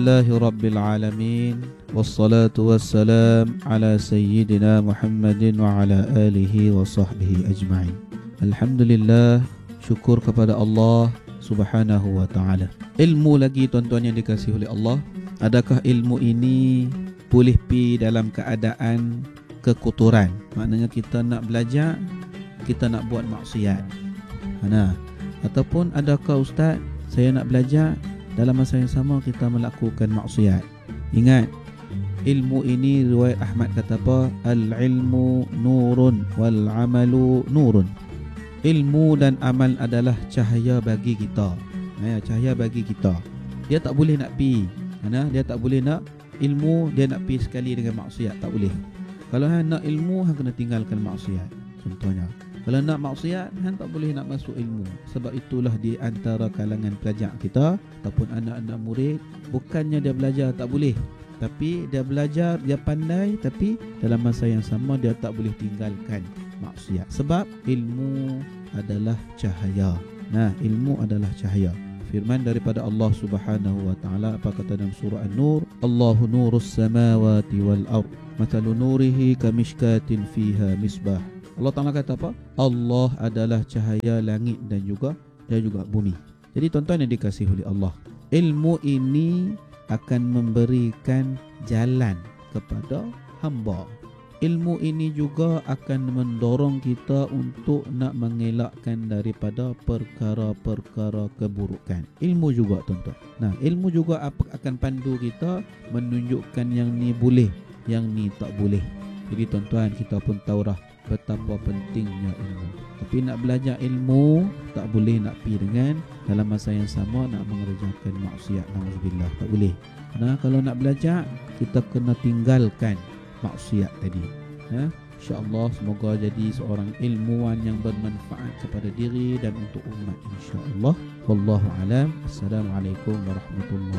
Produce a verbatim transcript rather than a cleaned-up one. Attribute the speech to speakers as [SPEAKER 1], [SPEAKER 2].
[SPEAKER 1] Alhamdulillahi Rabbil Alamin. Wassalatu wassalam ala Sayyidina Muhammadin wa ala alihi wa sahbihi ajma'in. Alhamdulillah, syukur kepada Allah Subhanahu wa ta'ala. Ilmu lagi tuan-tuan yang dikasihi oleh Allah. Adakah ilmu ini boleh pi dalam keadaan kekotoran? Maknanya kita nak belajar, kita nak buat maksiat. Nah, ataupun adakah ustaz, saya nak belajar, dalam masa yang sama kita melakukan maksiat. Ingat, ilmu ini riwayat Ahmad kata apa? Al-ilmu nurun wal amalu nurun. Ilmu dan amal adalah cahaya bagi kita. Ya, cahaya bagi kita. Dia tak boleh nak pi. Mana? Dia tak boleh nak ilmu, dia nak pi sekali dengan maksiat, tak boleh. Kalau hang nak ilmu, hang kena tinggalkan maksiat. Contohnya, kalau nak maksiat, hang tak boleh nak masuk ilmu. Sebab itulah di antara kalangan pelajar kita ataupun anak-anak murid, bukannya dia belajar tak boleh, tapi dia belajar, dia pandai, tapi dalam masa yang sama dia tak boleh tinggalkan maksiat. Sebab ilmu adalah cahaya. Nah, ilmu adalah cahaya. Firman daripada Allah Subhanahu wa ta'ala, apa kata dalam surah An-Nur? Allahu nurus samawati wal ard, mathalu nurihi kamishkatin fiha misbah. Allah Ta'ala kata apa? Allah adalah cahaya langit dan juga dan juga bumi. Jadi tuan-tuan yang dikasihi oleh Allah, ilmu ini akan memberikan jalan kepada hamba. Ilmu ini juga akan mendorong kita untuk nak mengelakkan daripada perkara-perkara keburukan. Ilmu juga tuan-tuan. Nah, ilmu juga akan pandu kita menunjukkan yang ni boleh, yang ni tak boleh. Jadi tuan-tuan, kita pun tahu dah betapa pentingnya ilmu. Tapi nak belajar ilmu, tak boleh nak pi dengan dalam masa yang sama nak mengerjakan maksiat. Nauzubillah, tak boleh. Nah, kalau nak belajar, kita kena tinggalkan maksiat tadi. Ya, insya-Allah semoga jadi seorang ilmuwan yang bermanfaat kepada diri dan untuk umat insya-Allah. Wallahu alam. Assalamualaikum warahmatullahi